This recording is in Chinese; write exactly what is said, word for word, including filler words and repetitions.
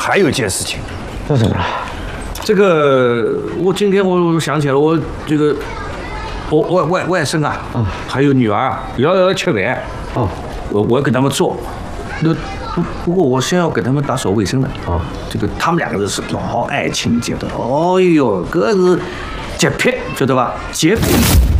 还有一件事情， 这怎么了？ 这个我今天我想起来，我这个我外外外甥啊，啊，还有女儿啊，要要吃饭，哦，我我要给他们做，那不不过我先要给他们打扫卫生的啊。这个他们两个人是老爱清洁的，哦呦，这是洁癖，晓得吧？洁癖。